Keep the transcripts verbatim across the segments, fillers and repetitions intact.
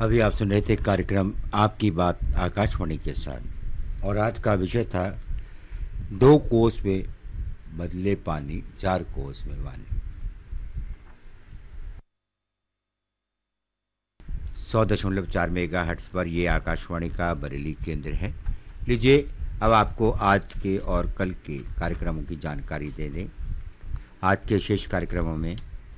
अभी आप सुन रहे थे कार्यक्रम आपकी बात आकाशवाणी के साथ, और आज का विषय था दो कोस में बदले पानी, चार कोस में वानी। सौ दशमलव चार मेगा हट्स पर ये आकाशवाणी का बरेली केंद्र है। लीजिए अब आपको आज के और कल के कार्यक्रमों की जानकारी दे दें। आज के शेष कार्यक्रमों में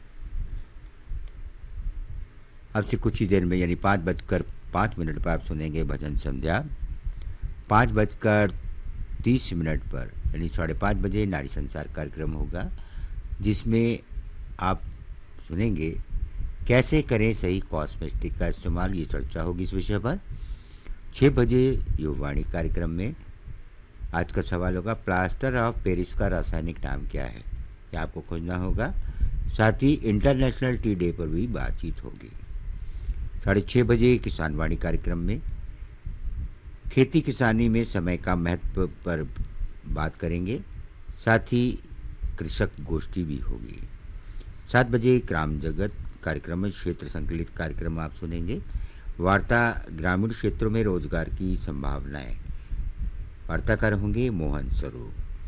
अब से कुछ ही देर में यानी पाँच बजकर पाँच मिनट पर आप सुनेंगे भजन संध्या। पाँच बजकर तीस मिनट पर यानी साढ़े पाँच बजे नारी संसार कार्यक्रम होगा, जिसमें आप सुनेंगे कैसे करें सही कॉस्मेटिक का इस्तेमाल, ये चर्चा होगी इस विषय पर। छः बजे युवावाणी कार्यक्रम में आज का सवाल होगा प्लास्टर ऑफ पेरिस का रासायनिक नाम क्या है, यह आपको खोजना होगा। साथ ही इंटरनेशनल टी डे पर भी बातचीत होगी। साढ़े छः बजे किसान वाणी कार्यक्रम में खेती किसानी में समय का महत्व पर बात करेंगे। साथ ही कृषक गोष्ठी भी होगी। सात बजे ग्राम जगत कार्यक्रम में क्षेत्र संकलित कार्यक्रम आप सुनेंगे। वार्ता ग्रामीण क्षेत्रों में रोजगार की संभावनाएं, वार्ताकार होंगे मोहन स्वरूप।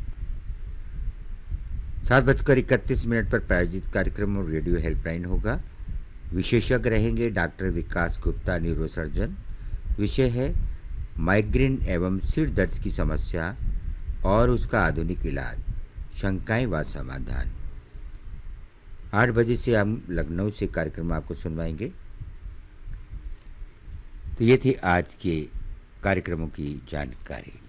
सात बजकर इकतीस मिनट पर प्रायोजित कार्यक्रम और रेडियो हेल्पलाइन होगा। विशेषज्ञ रहेंगे डॉक्टर विकास गुप्ता, न्यूरोसर्जन। विषय है माइग्रेन एवं सिर दर्द की समस्या और उसका आधुनिक इलाज, शंकाएं व समाधान। आठ बजे से हम लखनऊ से कार्यक्रम आपको सुनवाएंगे। तो ये थी आज के कार्यक्रमों की जानकारी।